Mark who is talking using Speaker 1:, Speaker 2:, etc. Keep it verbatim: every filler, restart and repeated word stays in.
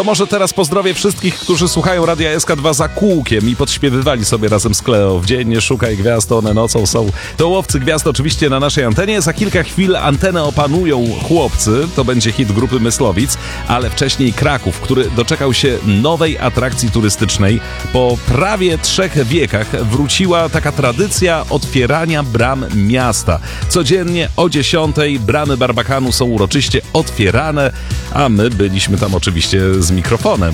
Speaker 1: może teraz pozdrowię wszystkich, którzy słuchają Radia S K dwa za kółkiem i podśpiewywali sobie razem z Kleo. W dzień nie szukaj gwiazd, one nocą są. To łowcy gwiazd oczywiście na naszej antenie. Za kilka chwil antenę opanują chłopcy. To będzie hit grupy Myslowic, ale wcześniej Kraków, który doczekał się nowej atrakcji turystycznej. Po prawie trzech wiekach wróciła taka tradycja otwierania bram miasta. Codziennie o dziesiątej bramy Barbakanu są uroczyście otwierane, a my byliśmy tam oczywiście z mikrofonem.